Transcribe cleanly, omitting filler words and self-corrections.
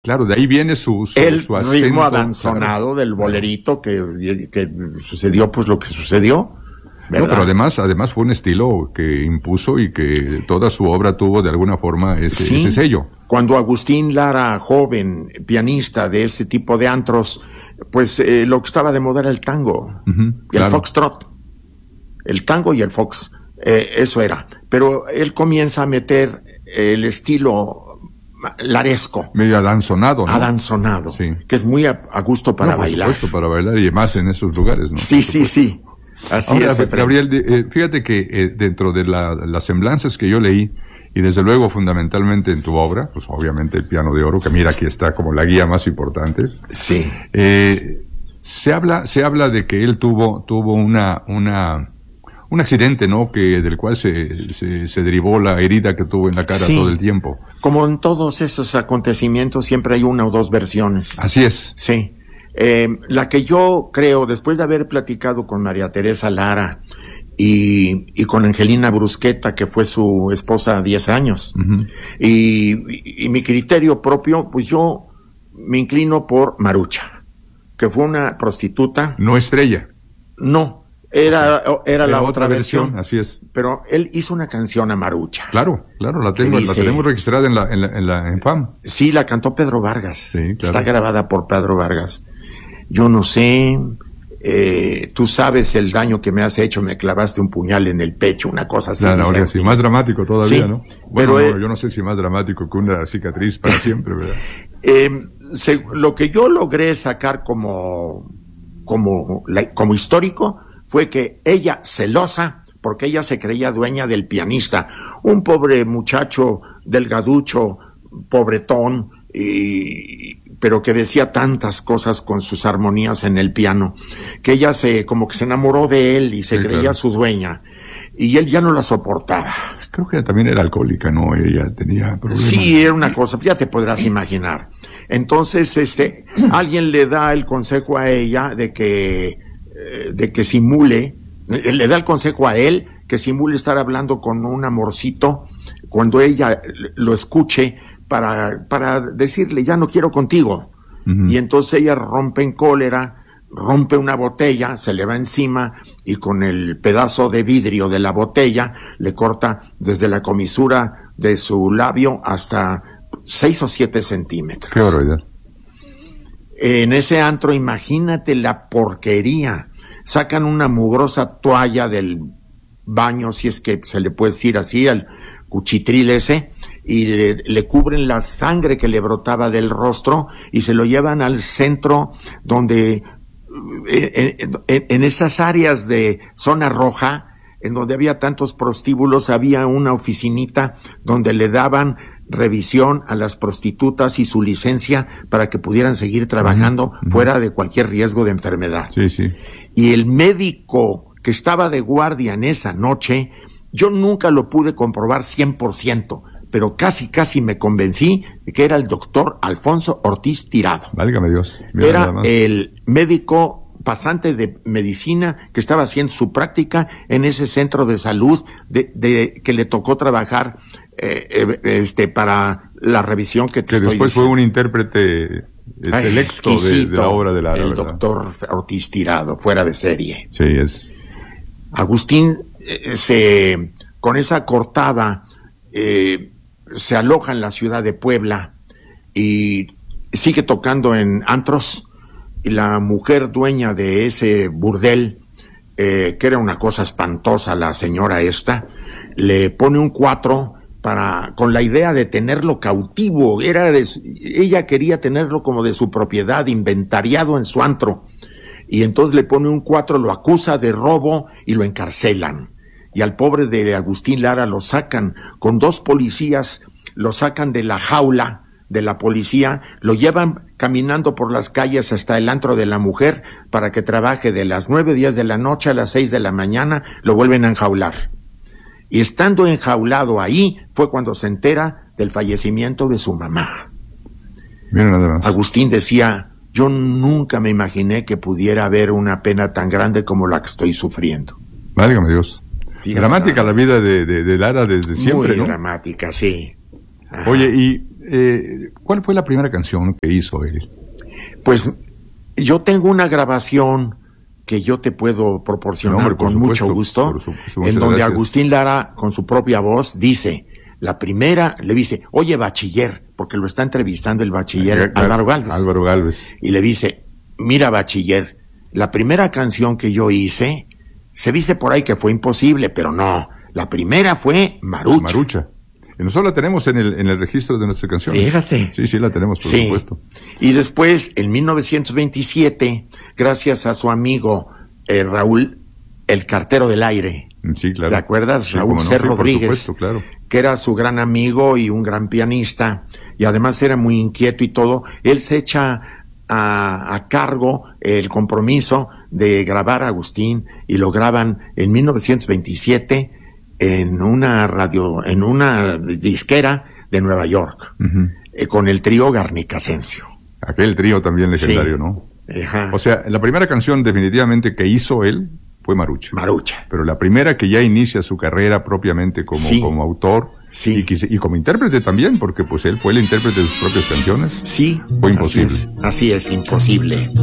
Claro, de ahí viene su el acento, ritmo adanzonado del bolerito que sucedió pues lo que sucedió, ¿verdad? No, pero además fue un estilo que impuso y que toda su obra tuvo de alguna forma ese sello. Cuando Agustín Lara, joven pianista de ese tipo de antros, pues lo que estaba de moda era el tango y el foxtrot. El tango y el fox, eso era. Pero él comienza a meter el estilo laresco. Medio adanzonado, ¿no? Adanzonado, sí. Que es muy a gusto para bailar. Por supuesto, para bailar y más en esos lugares, ¿no? Sí. Así ahora, es. Gabriel, fíjate que dentro de las semblanzas que yo leí, y desde luego fundamentalmente en tu obra, pues obviamente el Piano de Oro, que mira aquí está como la guía más importante. Sí. Se habla de que él tuvo un accidente, ¿no? Del cual se derivó la herida que tuvo en la cara todo el tiempo. Como en todos esos acontecimientos siempre hay una o dos versiones. Así es. Sí. La que yo creo, después de haber platicado con María Teresa Lara y con Angelina Brusqueta, que fue su esposa 10 años, y mi criterio propio, pues yo me inclino por Marucha, que fue una prostituta. No estrella. No, era la otra versión. Así es. Pero él hizo una canción a Marucha. Claro, la tenemos registrada en FAM. Sí, la cantó Pedro Vargas. Sí, claro. Está grabada por Pedro Vargas. Yo no sé, tú sabes el daño que me has hecho, me clavaste un puñal en el pecho, una cosa así. Claro, sí, más dramático todavía, sí, ¿no? Bueno, pero yo no sé si más dramático que una cicatriz para siempre, ¿verdad? Lo que yo logré sacar como histórico fue que ella, celosa, porque ella se creía dueña del pianista, un pobre muchacho delgaducho, pobretón, pero que decía tantas cosas con sus armonías en el piano, que ella como que se enamoró de él y se creía su dueña, y él ya no la soportaba. Creo que también era alcohólica, ¿no? Ella tenía problemas. Sí, era una cosa, ya te podrás imaginar. Entonces, alguien le da el consejo a ella de que simule, le da el consejo a él que simule estar hablando con un amorcito cuando ella lo escuche, para decirle, ya no quiero contigo. Y entonces ella rompe en cólera, rompe una botella, se le va encima y con el pedazo de vidrio de la botella le corta desde la comisura de su labio hasta 6 o 7 centímetros. Qué barbaridad. En ese antro, imagínate la porquería. Sacan una mugrosa toalla del baño, si es que se le puede decir así, al cuchitril ese, y le cubren la sangre que le brotaba del rostro y se lo llevan al centro donde en esas áreas de zona roja en donde había tantos prostíbulos había una oficinita donde le daban revisión a las prostitutas y su licencia para que pudieran seguir trabajando fuera de cualquier riesgo de enfermedad. Sí. Y el médico que estaba de guardia en esa noche, yo nunca lo pude comprobar 100%, pero casi me convencí de que era el doctor Alfonso Ortiz Tirado. Válgame Dios. Era el médico pasante de medicina que estaba haciendo su práctica en ese centro de salud que le tocó trabajar para la revisión que después fue un intérprete selecto de la obra de Lara, el ¿verdad? doctor Ortiz Tirado, fuera de serie. Sí, es. Agustín con esa cortada se aloja en la ciudad de Puebla y sigue tocando en antros, y la mujer dueña de ese burdel, que era una cosa espantosa la señora esta, le pone un 4 con la idea de tenerlo cautivo. Ella quería tenerlo como de su propiedad, inventariado en su antro, y entonces le pone un 4, lo acusa de robo y lo encarcelan. Y al pobre de Agustín Lara lo sacan con 2 policías, lo sacan de la jaula de la policía, lo llevan caminando por las calles hasta el antro de la mujer para que trabaje de las 9:10 de la noche a las 6 de la mañana, lo vuelven a enjaular. Y estando enjaulado ahí fue cuando se entera del fallecimiento de su mamá. Mira nada más. Agustín decía, yo nunca me imaginé que pudiera haber una pena tan grande como la que estoy sufriendo. Válgame Dios. Fíjate, dramática la vida de Lara desde siempre, muy ¿no? Muy dramática, sí. Ajá. Oye, y ¿cuál fue la primera canción que hizo él? Pues yo tengo una grabación que yo te puedo proporcionar, No, hombre, por con supuesto, mucho gusto, por supuesto, en muchas donde gracias. Agustín Lara, con su propia voz, dice, la primera, le dice, oye, bachiller, porque lo está entrevistando el bachiller Álvaro Gálvez. Álvaro Gálvez. Y le dice, mira, bachiller, la primera canción que yo hice, se dice por ahí que fue imposible, pero no, la primera fue Marucha. Marucha. Y nosotros la tenemos en el registro de nuestras canciones. Fíjate. Sí, la tenemos, por supuesto. Y después, en 1927, gracias a su amigo Raúl, el cartero del aire. Sí, claro. ¿Te acuerdas? Sí, Raúl cómo no, C. sí, Rodríguez, por supuesto, claro. que era su gran amigo y un gran pianista, y además era muy inquieto y todo. Él se echa a cargo el compromiso de grabar a Agustín, y lo graban en 1927 en una disquera de Nueva York, con el trío Garnica-Asensio. Aquel trío también legendario, Sí. ¿no? Ajá. O sea, la primera canción definitivamente que hizo él fue Marucha. Marucha. Pero la primera que ya inicia su carrera propiamente como autor, Sí. y como intérprete también, porque pues él fue el intérprete de sus propias canciones, Sí. fue imposible. Así es, imposible.